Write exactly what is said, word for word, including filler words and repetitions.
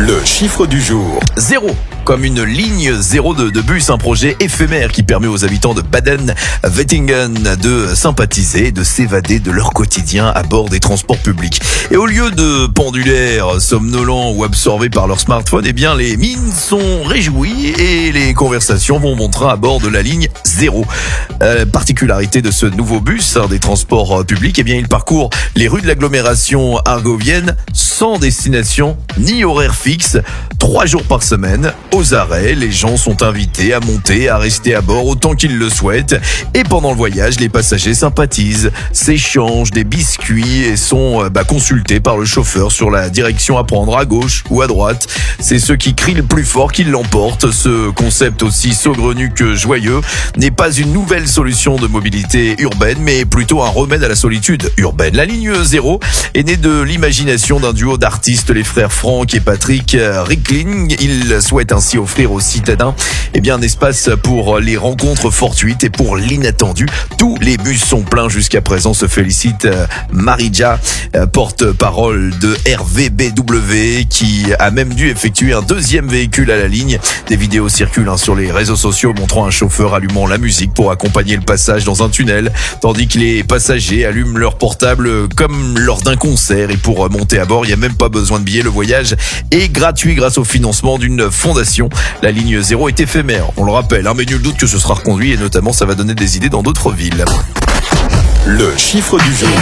Le chiffre du jour. Zéro, comme une ligne zéro de, de bus, un projet éphémère qui permet aux habitants de Baden-Wettingen de sympathiser et de s'évader de leur quotidien à bord des transports publics. Et au lieu de pendulaires, somnolents ou absorbés par leur smartphone, eh bien les mines sont réjouies et les conversations vont bon train à bord de la ligne zéro. Euh, particularité de ce nouveau bus hein, des transports publics, eh bien il parcourt les rues de l'agglomération argovienne sans destination ni horaire fixe, trois jours par semaine. Aux arrêts, les gens sont invités à monter, à rester à bord autant qu'ils le souhaitent. Et pendant le voyage, les passagers sympathisent, s'échangent des biscuits et sont bah, consultés par le chauffeur sur la direction à prendre à gauche ou à droite. C'est ceux qui crient le plus fort qui l'emportent. Ce concept aussi saugrenu que joyeux n'est pas une nouvelle solution de mobilité urbaine, mais plutôt un remède à la solitude urbaine. La ligne zéro est née de l'imagination d'un duo d'artistes, les frères Franck et Patrick Rickling. Ils souhaitent ainsi offrir aux citadins eh bien, un espace pour les rencontres fortuites et pour l'inattendu. Tous les bus sont pleins jusqu'à présent, se félicite Marija, porte-parole de R V B W, qui a même dû effectuer un deuxième véhicule à la ligne. Des vidéos circulent hein, sur les réseaux sociaux montrant un chauffeur allumant la musique pour accompagner le passage dans un tunnel, tandis que les passagers allument leur portable comme lors d'un concert. Et pour monter à bord, il n'y a même pas besoin de billet. Le voyage est gratuit grâce au financement d'une fondation. La ligne zéro est éphémère, on le rappelle, hein, mais nul doute que ce sera reconduit et notamment ça va donner des idées dans d'autres villes. Le chiffre du jour.